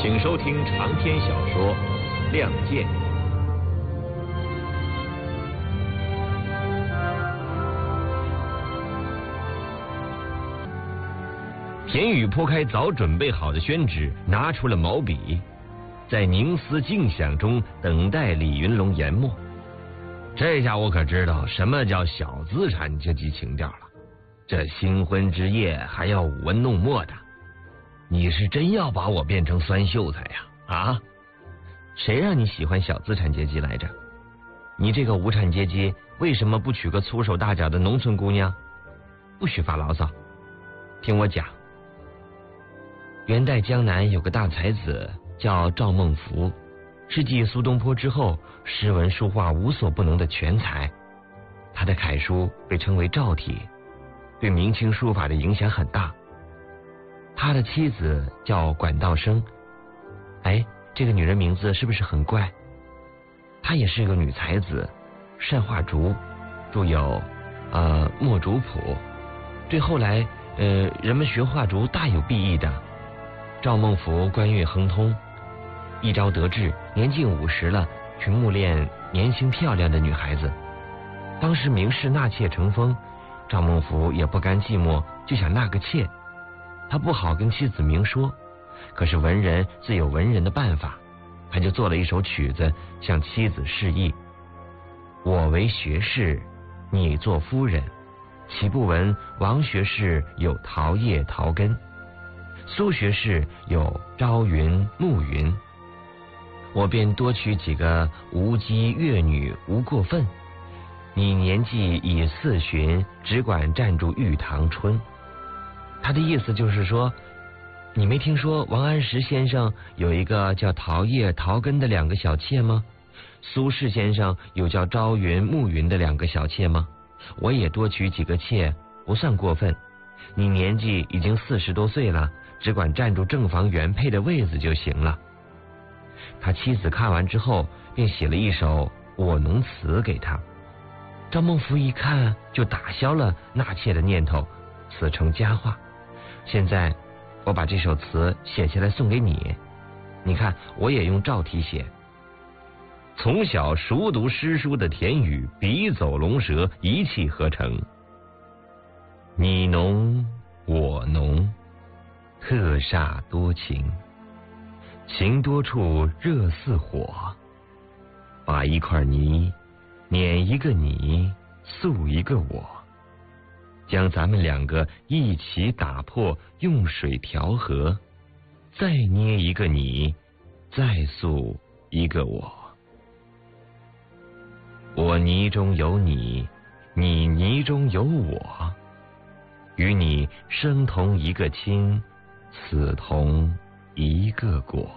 请收听长篇小说《亮剑》。田宇铺开早准备好的宣纸，拿出了毛笔，在凝思静想中等待李云龙研墨。这下我可知道什么叫小资产阶级情调了。这新婚之夜还要舞文弄墨的，你是真要把我变成酸秀才呀？啊？谁让你喜欢小资产阶级来着？你这个无产阶级为什么不娶个粗手大脚的农村姑娘？不许发牢骚，听我讲。元代江南有个大才子叫赵孟頫，是继苏东坡之后诗文书画无所不能的全才。他的楷书被称为赵体，对明清书法的影响很大。他的妻子叫管道升，这个女人名字是不是很怪？她也是个女才子，善画竹，著有墨竹谱，对后来人们学画竹大有裨益的。赵孟頫官运亨通，一朝得志，年近50了，去慕恋年轻漂亮的女孩子。当时名士纳妾成风，赵孟頫也不甘寂寞，就想纳个妾。他不好跟妻子明说，可是文人自有文人的办法，他就做了一首曲子向妻子示意：我为学士，你做夫人，岂不闻王学士有桃叶桃根，苏学士有朝云暮云，我便多娶几个无姬越女无过分，你年纪已40旬，只管站住玉堂春。他的意思就是说，你没听说王安石先生有一个叫桃叶桃根的2个小妾吗？苏轼先生有叫朝云暮云的2个小妾吗？我也多娶几个妾，不算过分。你年纪已经40多岁了，只管站住正房原配的位子就行了。他妻子看完之后，便写了一首我侬词给他。赵孟頫一看，就打消了纳妾的念头，此成佳话。现在我把这首词写下来送给你，你看我也用赵体写。从小熟读诗书的田宇，笔走龙蛇，一气呵成。你侬我侬，特煞多情，情多处热似火，把一块泥碾一个你，塑一个我，将咱们2个一起打破，用水调和，再捏一个你，再塑一个我。我泥中有你，你泥中有我，与你生同一个亲，死同一个果。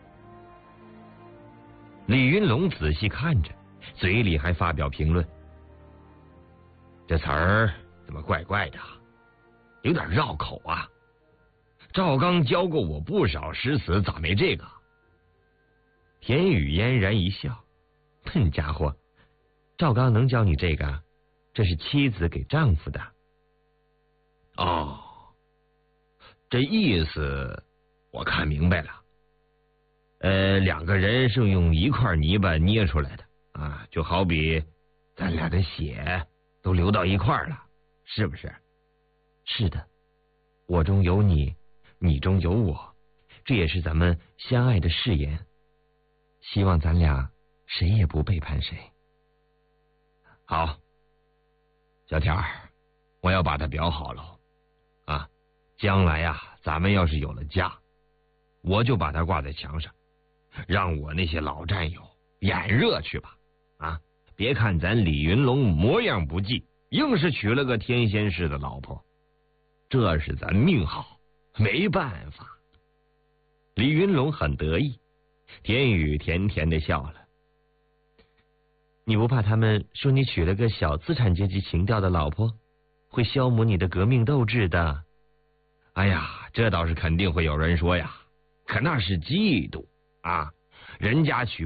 李云龙仔细看着，嘴里还发表评论：这词儿怎么怪怪的，有点绕口啊。赵刚教过我不少诗词，咋没这个？田宇嫣然一笑：笨家伙，赵刚能教你这个？这是妻子给丈夫的。哦，这意思我看明白了。2个人是用一块泥巴捏出来的啊，就好比咱俩的血都流到一块了，是不是？是的，我中有你，你中有我，这也是咱们相爱的誓言。希望咱俩谁也不背叛谁。好，小田儿，我要把它裱好了啊！将来呀，咱们要是有了家，我就把它挂在墙上，让我那些老战友眼热去吧！啊，别看咱李云龙模样不济，硬是娶了个天仙似的老婆，这是咱命好，没办法。李云龙很得意，田宇甜甜的笑了。你不怕他们说你娶了个小资产阶级情调的老婆，会消磨你的革命斗志的？哎呀，这倒是肯定会有人说呀，可那是嫉妒啊，人家娶